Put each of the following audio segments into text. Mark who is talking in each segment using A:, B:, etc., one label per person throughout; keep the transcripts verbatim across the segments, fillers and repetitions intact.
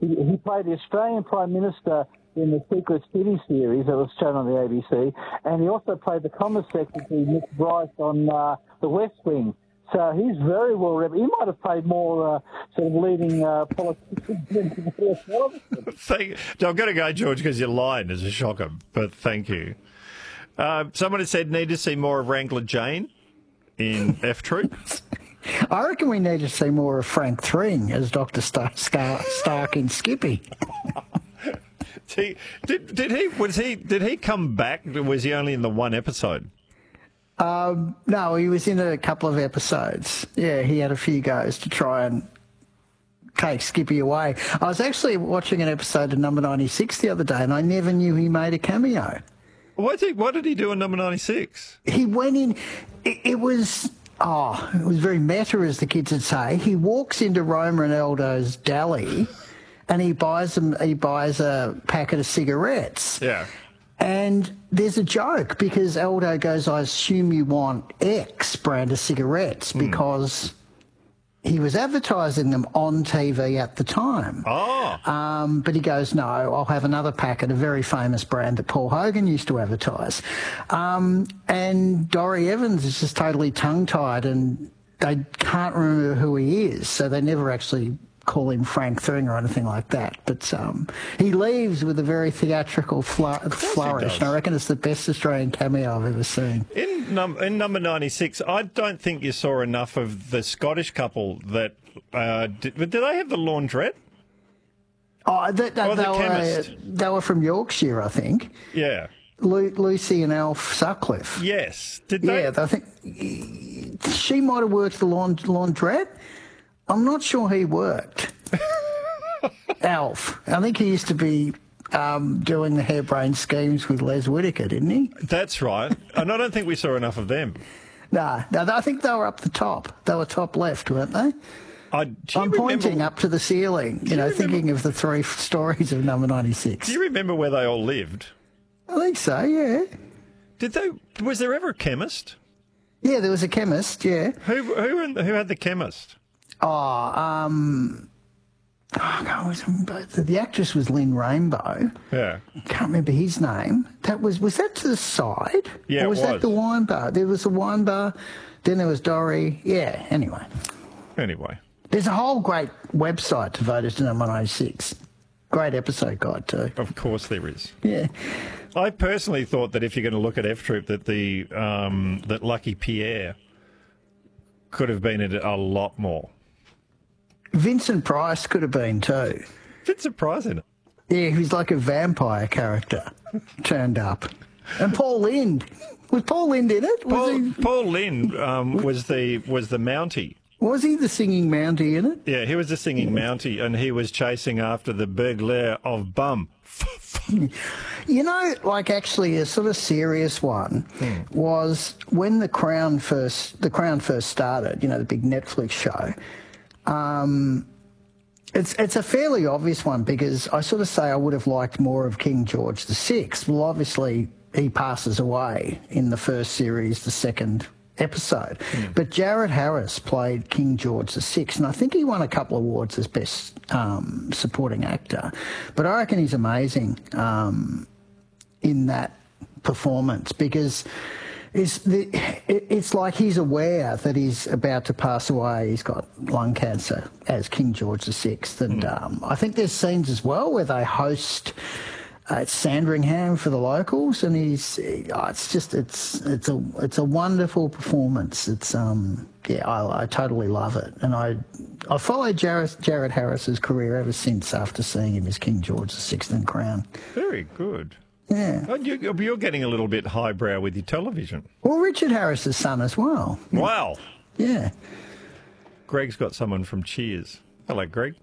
A: He, he played the Australian Prime Minister in the Secret City series that was shown on the A B C, and he also played the Commerce Secretary, Nick Bryce, on uh, The West Wing. So he's very well rep. He might have played more uh, sort of leading uh, politicians than
B: Thank, I'm going to go, George, because your line is a shocker, but thank you. Uh, someone has said need to see more of Wrangler Jane in F Troop.
C: I reckon we need to see more of Frank Thring as Doctor Stark, Stark, Stark in Skippy.
B: He, did, did he was he did he come back? Was he only in the one episode?
C: Um, no, he was in a couple of episodes. Yeah, he had a few goes to try and take Skippy away. I was actually watching an episode of Number ninety-six the other day, and I never knew he made a cameo.
B: What did he, what did he do in Number ninety-six?
C: He went in. It, it was. Oh, it was very meta, as the kids would say. He walks into Roma and Aldo's deli, and he buys them. He buys a packet of cigarettes.
B: Yeah.
C: And there's a joke because Aldo goes, "I assume you want X brand of cigarettes," because he was advertising them on T V at the time.
B: Oh.
C: Um, but he goes, "No, I'll have another packet, a very famous brand that Paul Hogan used to advertise." Um, and Dorrie Evans is just totally tongue-tied, and they can't remember who he is, so they never actually call him Frank Thring or anything like that. But um, he leaves with a very theatrical fl- flourish, and I reckon it's the best Australian cameo I've ever seen.
B: In, num- in Number ninety-six, I don't think you saw enough of the Scottish couple that... Uh, did, did they have the laundrette?
C: Oh, they, they,
B: Or the
C: they, were,
B: chemist?
C: they were from Yorkshire, I think.
B: Yeah.
C: Lu- Lucy and Alf Sutcliffe.
B: Yes. Did they?
C: Yeah, I think she might have worked the laund- laundrette. I'm not sure he worked. Alf. I think he used to be um, doing the harebrained schemes with Les Whitaker, didn't he?
B: That's right. And I don't think we saw enough of them.
C: No, no, I think they were up the top. They were top left, weren't they?
B: I, do you
C: I'm
B: remember,
C: pointing up to the ceiling, you,
B: you
C: know,
B: remember,
C: thinking of the three stories of Number ninety-six.
B: Do you remember where they all lived?
C: I think so, yeah.
B: Did they? Was there ever a chemist?
C: Yeah, there was a chemist, yeah.
B: Who who who had the chemist?
C: Oh, um, oh, God, was, the actress was Lynn Rainbow.
B: Yeah.
C: I can't remember his name. That was was that to the side?
B: Yeah,
C: or was
B: it
C: that
B: was.
C: the wine bar? There was a wine bar, then there was Dorrie. Yeah. Anyway,
B: Anyway.
C: there's a whole great website devoted to Number ninety-six. Great episode guide too.
B: Of course there is.
C: Yeah.
B: I personally thought that if you're going to look at F Troop, that the um, that Lucky Pierre could have been in it a lot more.
C: Vincent Price could have been too.
B: Bit surprising.
C: Yeah, he was like a vampire character turned up. And Paul Lind. Was Paul Lind in it? Was,
B: Paul,
C: he,
B: Paul Lynn um, was the was the Mountie.
C: was he the singing Mountie in it?
B: Yeah, he was the singing Mountie, and he was chasing after the burglar of Bum.
C: You know, like actually a sort of serious one
B: Hmm.
C: was when the Crown first the Crown first started, you know, the big Netflix show. Um, it's it's a fairly obvious one because I sort of say I would have liked more of King George the Sixth. Well, obviously he passes away in the first series, the second episode.
B: Mm.
C: But Jared Harris played King George the Sixth, and I think he won a couple of awards as Best um, Supporting Actor. But I reckon he's amazing um, in that performance because it's, the, it, it's like he's aware that he's about to pass away. He's got lung cancer as King George the Sixth. And
B: Mm.
C: um, I think there's scenes as well where they host... Uh, it's Sandringham for the locals, and he's. Oh, it's just it's it's a it's a wonderful performance. It's um yeah, I, I totally love it, and I I followed Jared Jared Harris's career ever since after seeing him as King George the Sixth in Crown.
B: Very good.
C: Yeah.
B: Oh, you, you're getting a little bit highbrow with your television.
C: Well, Richard Harris's son as well.
B: Wow.
C: Yeah.
B: Greg's got someone from Cheers. Hello, Greg.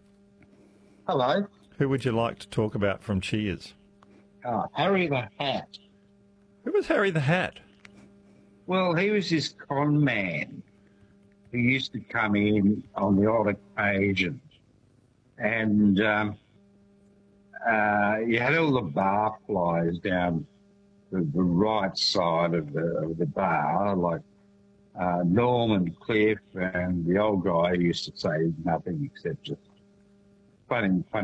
D: Hello.
B: Who would you like to talk about from Cheers?
D: Oh, Harry the Hat.
B: Who was Harry the Hat?
D: Well, he was this con man who used to come in on the odd occasion. And um, uh, you had all the bar flies down the, the right side of the, of the bar, like uh, Norman Cliff and the old guy who used to say nothing except just funny, funny.